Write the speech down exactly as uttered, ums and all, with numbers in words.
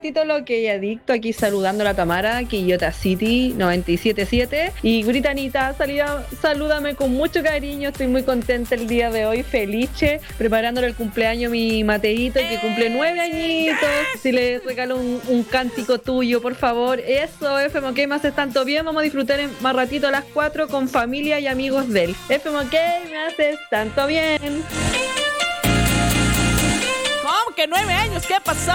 Tito lo que hay adicto aquí saludando a la Tamara, Quillota City noventa y siete punto siete. Y Britanita, salida, salúdame con mucho cariño, estoy muy contenta el día de hoy, felice, preparándole el cumpleaños a mi Mateito que cumple nueve añitos. Si le regalo un, un cántico tuyo, por favor. Eso, F M K, me haces tanto bien, vamos a disfrutar en más ratito a las cuatro con familia y amigos de él. F M K, me haces tanto bien. ¿Cómo que nueve años? ¿Qué pasó?